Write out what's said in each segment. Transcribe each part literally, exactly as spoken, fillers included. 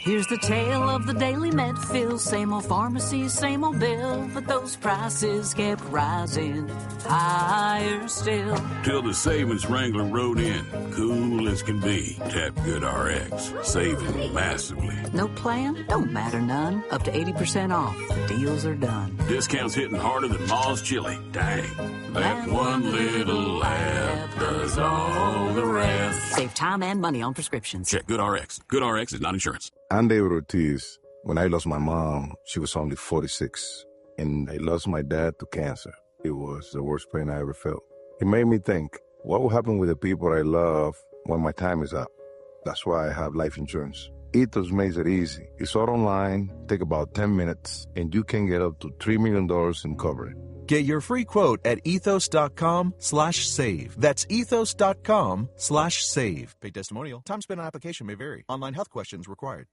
Here's the tale of the Daily Medfill. Same old pharmacy, same old bill, but those prices kept rising higher still. Till the savings wrangler rode in, cool as can be. Tap GoodRx, saving massively. No plan? Don't matter none. Up to eighty percent off. The deals are done. Discounts hitting harder than Ma's chili. Dang. That one little app does all the rest. Save time and money on prescriptions. Check GoodRx. GoodRx is not insurance. I'm David Ortiz. When I lost my mom, she was only forty-six, and I lost my dad to cancer. It was the worst pain I ever felt. It made me think, what will happen with the people I love when my time is up? That's why I have life insurance. Ethos makes it easy. It's all online, take about ten minutes, and you can get up to three million dollars in coverage. Get your free quote at ethos.com slash save. That's ethos.com slash save. Paid testimonial. Time spent on application may vary. Online health questions required.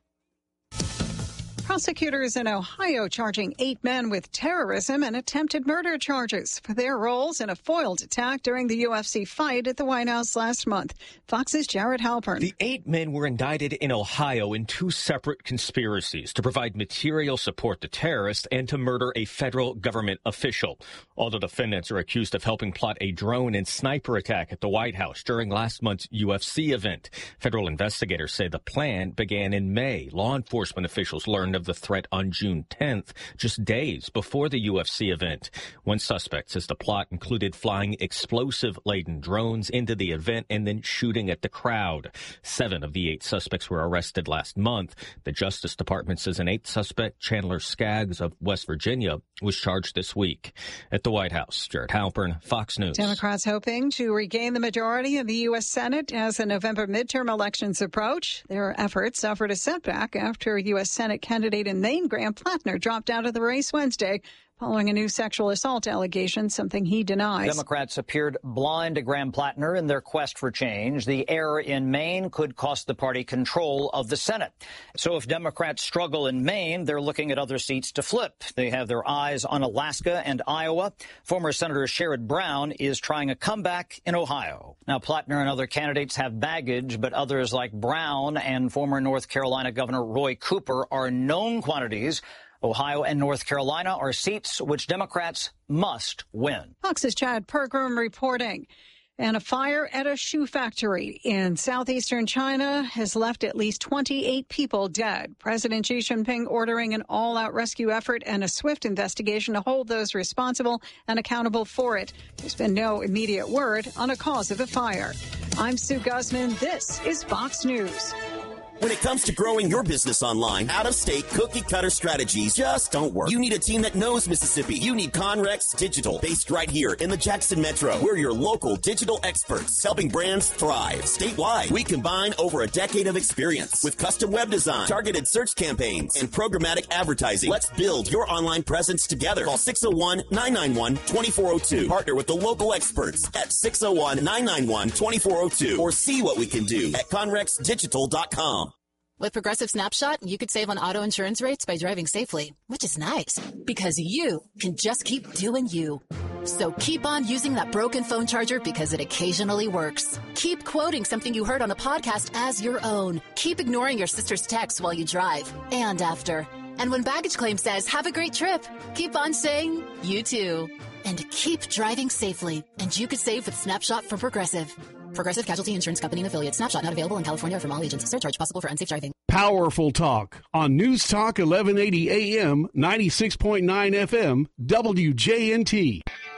Prosecutors in Ohio charging eight men with terrorism and attempted murder charges for their roles in a foiled attack during the U F C fight at the White House last month. Fox's Jared Halpern. The eight men were indicted in Ohio in two separate conspiracies to provide material support to terrorists and to murder a federal government official. All the defendants are accused of helping plot a drone and sniper attack at the White House during last month's U F C event. Federal investigators say the plan began in May. Law enforcement officials learned of the threat on June tenth, just days before the U F C event. One suspect says the plot included flying explosive-laden drones into the event and then shooting at the crowd. Seven of the eight suspects were arrested last month. The Justice Department says an eighth suspect, Chandler Skaggs of West Virginia, was charged this week. At the White House, Jared Halpern, Fox News. Democrats hoping to regain the majority in the U S. Senate as the November midterm elections approach. Their efforts suffered a setback after U S. Senate candidate in Maine, Graham Plattner, dropped out of the race Wednesday following a new sexual assault allegation, something he denies. Democrats appeared blind to Graham Plattner in their quest for change. The error in Maine could cost the party control of the Senate. So if Democrats struggle in Maine, they're looking at other seats to flip. They have their eyes on Alaska and Iowa. Former Senator Sherrod Brown is trying a comeback in Ohio. Now, Plattner and other candidates have baggage, but others like Brown and former North Carolina Governor Roy Cooper are known quantities. Ohio and North Carolina are seats which Democrats must win. Fox's Chad Pergram reporting. And a fire at a shoe factory in southeastern China has left at least twenty-eight people dead. President Xi Jinping ordering an all-out rescue effort and a swift investigation to hold those responsible and accountable for it. There's been no immediate word on a cause of the fire. I'm Sue Guzman. This is Fox News. When it comes to growing your business online, out-of-state cookie-cutter strategies just don't work. You need a team that knows Mississippi. You need Conrex Digital, based right here in the Jackson Metro. We're your local digital experts, helping brands thrive statewide. We combine over a decade of experience with custom web design, targeted search campaigns, and programmatic advertising. Let's build your online presence together. Call six oh one, nine nine one, two four oh two. Partner with the local experts at six oh one, nine nine one, two four oh two or see what we can do at conrex digital dot com. With Progressive Snapshot, you could save on auto insurance rates by driving safely, which is nice because you can just keep doing you. So keep on using that broken phone charger because it occasionally works. Keep quoting something you heard on a podcast as your own. Keep ignoring your sister's texts while you drive and after. And when baggage claim says, have a great trip, keep on saying, you too. And keep driving safely. And you could save with Snapshot from Progressive. Progressive Casualty Insurance Company and affiliates. Snapshot not available in California or from all agents. Surcharge possible for unsafe driving. Powerful Talk on News Talk eleven eighty A M, ninety-six point nine F M, W J N T.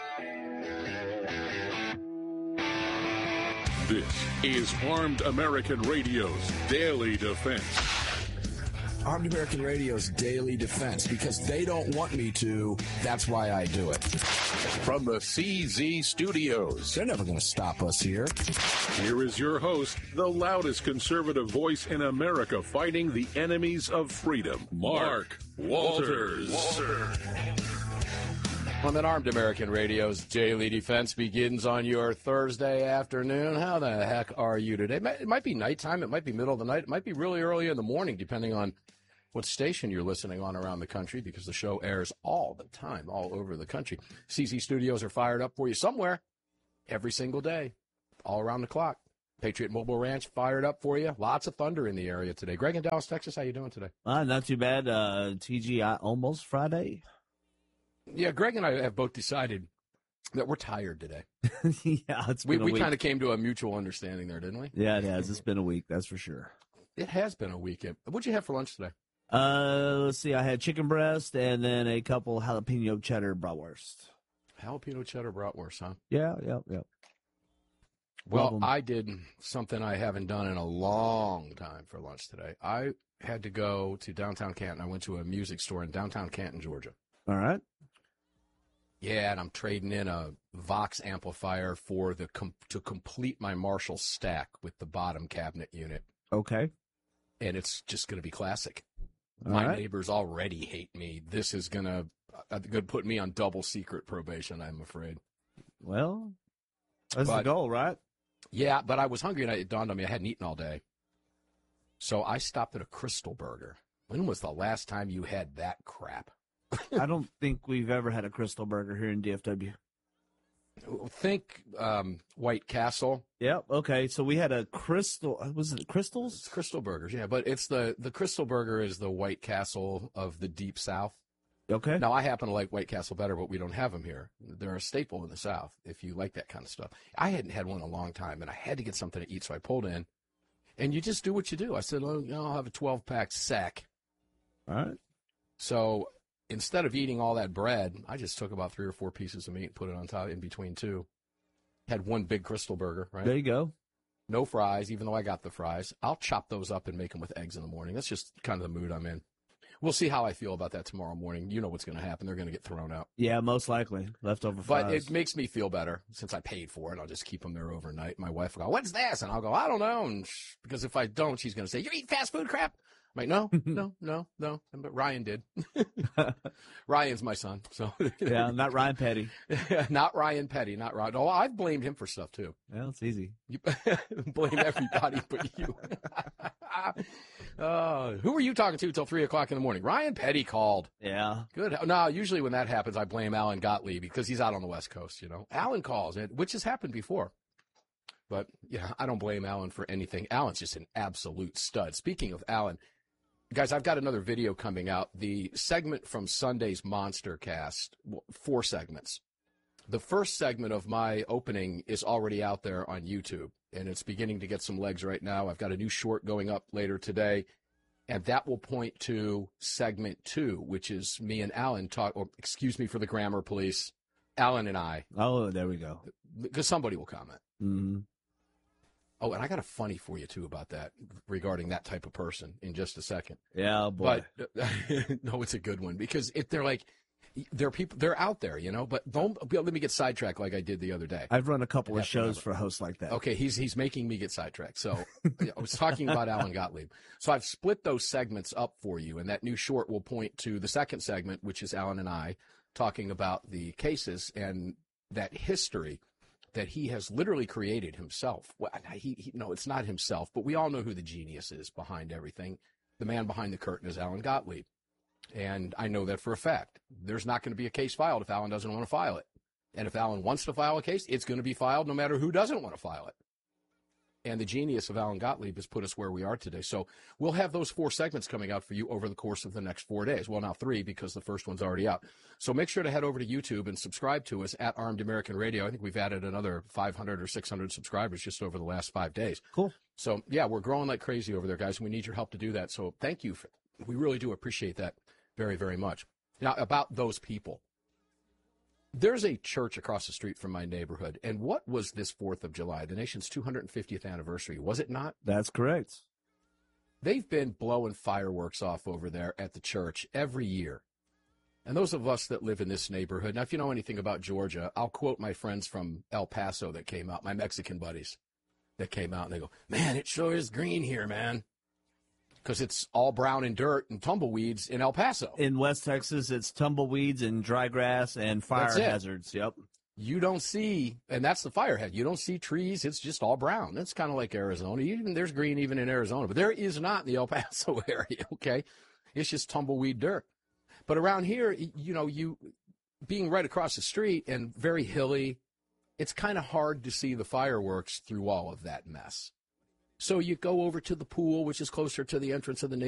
This is Armed American Radio's Daily Defense. Armed American Radio's Daily Defense, because they don't want me to, that's why I do it. From the C Z Studios. They're never going to stop us here. Here is your host, the loudest conservative voice in America fighting the enemies of freedom, Mark Walters. Walter. On that Armed American Radio's Daily Defense begins on your Thursday afternoon. How the heck are you today? It might be nighttime. It might be middle of the night. It might be really early in the morning, depending on what station you're listening on around the country, because the show airs all the time, all over the country. C Z Studios are fired up for you somewhere every single day, all around the clock. Patriot Mobile Ranch fired up for you. Lots of thunder in the area today. Greg in Dallas, Texas, how you doing today? Uh, not too bad. Uh, T G I almost Friday. Yeah, Greg and I have both decided that we're tired today. yeah, it's been we a we week. kind of came to a mutual understanding there, didn't we? Yeah, it has. It's been a week, that's for sure. It has been a week. What'd you have for lunch today? Uh, let's see. I had chicken breast and then a couple jalapeno cheddar bratwurst. Jalapeno cheddar bratwurst, huh? Yeah, yeah, yeah. Well, I did something I haven't done in a long time for lunch today. I had to go to downtown Canton. I went to a music store in downtown Canton, Georgia. All right. Yeah, and I'm trading in a Vox amplifier for the com- to complete my Marshall stack with the bottom cabinet unit. Okay. And it's just going to be classic. All my right. neighbors already hate me. This is going to uh, going to put me on double secret probation, I'm afraid. Well, that's But- the goal, right? Yeah, but I was hungry, and it dawned on me I hadn't eaten all day. So I stopped at a Crystal Burger. When was the last time you had that crap? I don't think we've ever had a Crystal Burger here in D F W. Think um, White Castle. Yep. Okay. So we had a Crystal. Was it Crystals? It's Crystal Burgers, yeah. But it's the, the Crystal Burger is the White Castle of the Deep South. Okay. Now, I happen to like White Castle better, but we don't have them here. They're a staple in the South if you like that kind of stuff. I hadn't had one in a long time, and I had to get something to eat, so I pulled in. And you just do what you do. I said, oh, I'll have a twelve-pack sack. All right. So instead of eating all that bread, I just took about three or four pieces of meat and put it on top in between two. Had one big Crystal Burger, right? There you go. No fries, even though I got the fries. I'll chop those up and make them with eggs in the morning. That's just kind of the mood I'm in. We'll see how I feel about that tomorrow morning. You know what's going to happen. They're going to get thrown out. Yeah, most likely. Leftover fries. But it makes me feel better since I paid for it. I'll just keep them there overnight. My wife will go, what's this? And I'll go, I don't know. And sh- because if I don't, she's going to say, you eat fast food crap? I'm like, no, no, no, no. But Ryan did. Ryan's my son. So yeah, not Ryan Petty. Not Ryan Petty. Not Ryan. Oh, I've blamed him for stuff, too. Well, it's easy. You blame everybody but you. uh, who were you talking to till three o'clock in the morning? Ryan Petty called. Yeah. Good. No, usually when that happens, I blame Alan Gottlieb because he's out on the West Coast, you know. Alan calls, which has happened before. But, yeah, I don't blame Alan for anything. Alan's just an absolute stud. Speaking of Alan, guys, I've got another video coming out. The segment from Sunday's Monster Cast, four segments. The first segment of my opening is already out there on YouTube, and it's beginning to get some legs right now. I've got a new short going up later today, and that will point to segment two, which is me and Alan talk, or excuse me for the grammar police, Alan and I. Oh, there we go. Because somebody will comment. Mm-hmm. Oh, and I got a funny for you, too, about that, regarding that type of person in just a second. Yeah, boy. But, no, it's a good one, because if they're like, they're people, they're out there, you know, but don't let me get sidetracked like I did the other day. I've run a couple of shows for hosts like that. Okay, he's he's making me get sidetracked. So I was talking about Alan Gottlieb. So I've split those segments up for you, and that new short will point to the second segment, which is Alan and I talking about the cases and that history that he has literally created himself. Well, he, he, no, it's not himself, but we all know who the genius is behind everything. The man behind the curtain is Alan Gottlieb. And I know that for a fact. There's not going to be a case filed if Alan doesn't want to file it. And if Alan wants to file a case, it's going to be filed no matter who doesn't want to file it. And the genius of Alan Gottlieb has put us where we are today. So we'll have those four segments coming out for you over the course of the next four days. Well, now three, because the first one's already out. So make sure to head over to YouTube and subscribe to us at Armed American Radio. I think we've added another five hundred or six hundred subscribers just over the last five days. Cool. So, yeah, we're growing like crazy over there, guys, and we need your help to do that. So thank you. For, we really do appreciate that very, very much. Now, about those people. There's a church across the street from my neighborhood, and what was this fourth of July, the nation's two hundred fiftieth anniversary, was it not? That's correct. They've been blowing fireworks off over there at the church every year. And those of us that live in this neighborhood, now if you know anything about Georgia, I'll quote my friends from El Paso that came out, my Mexican buddies that came out, and they go, man, it sure is green here, man. Because it's all brown and dirt and tumbleweeds in El Paso. In West Texas, it's tumbleweeds and dry grass and fire hazards. Yep. You don't see, and that's the fire hazard. You don't see trees. It's just all brown. It's kind of like Arizona. Even there's green even in Arizona, but there is not in the El Paso area. Okay, it's just tumbleweed dirt. But around here, you know, you being right across the street and very hilly, it's kind of hard to see the fireworks through all of that mess. So you go over to the pool, which is closer to the entrance of the